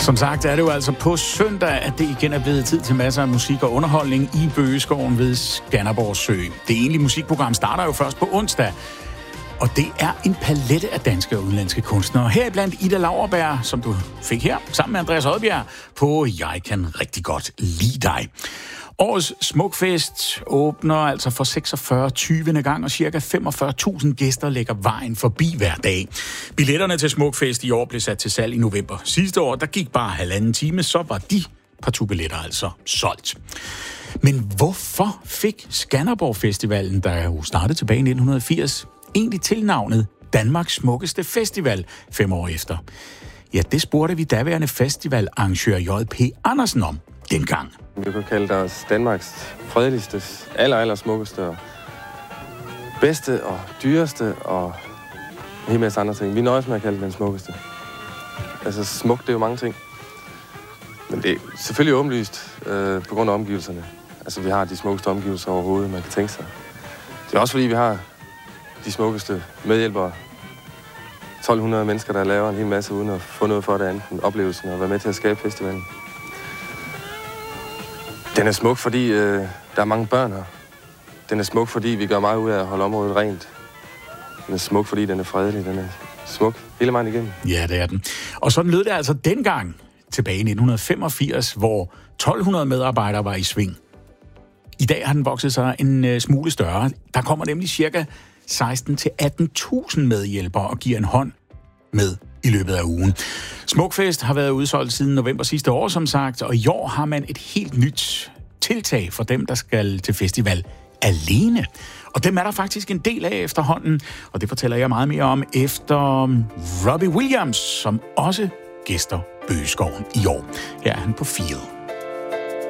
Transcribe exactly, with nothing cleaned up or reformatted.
Som sagt er det jo altså på søndag, at det igen er blevet tid til masser af musik og underholdning i Bøgeskoven ved Skanderborg Sø. Det egentlige musikprogram starter jo først på onsdag, og det er en palette af danske og udenlandske kunstnere. Heriblandt Ida Lauerberg, som du fik her, sammen med Andreas Odbjerg på Jeg kan rigtig godt lide dig. Årets Smukfest åbner altså for seksogfyrre tyvende gang, og cirka femogfyrre tusind gæster lægger vejen forbi hver dag. Billetterne til Smukfest i år blev sat til salg i november. Sidste år, der gik bare halvanden time, så var de partout billetter altså solgt. Men hvorfor fik Skanderborg Festivalen, der jo startede tilbage i nitten firs, egentlig tilnavnet Danmarks smukkeste festival fem år efter? Ja, det spurgte vi daværende festivalarrangør J P Andersen om dengang. Vi kan kalde det os Danmarks fredeligste, aller, aller smukkeste og bedste og dyreste og en hel masse andre ting. Vi nøjes med at kalde det den smukkeste. Altså smukt, det er jo mange ting. Men det er selvfølgelig åbenlyst øh, på grund af omgivelserne. Altså vi har de smukkeste omgivelser overhovedet, man kan tænke sig. Det er også fordi, vi har de smukkeste medhjælpere. tolv hundrede mennesker, der laver en hel masse uden at få noget for det andet end oplevelsen og være med til at skabe festivalen. Den er smuk, fordi øh, der er mange børn her. Den er smuk, fordi vi gør meget ud af at holde området rent. Den er smuk, fordi den er fredelig. Den er smuk hele vejen igennem. Ja, det er den. Og sådan lød det altså dengang, tilbage i nitten femogfirs, hvor tolv hundrede medarbejdere var i sving. I dag har den vokset sig en øh, smule større. Der kommer nemlig cirka seksten til atten tusind medhjælpere og giver en hånd med i løbet af ugen. Smukfest har været udsolgt siden november sidste år, som sagt, og i år har man et helt nyt tiltag for dem, der skal til festival alene. Og dem er der faktisk en del af efterhånden, og det fortæller jeg meget mere om efter Robbie Williams, som også gæster Bøgeskoven i år. Her er han på Feel.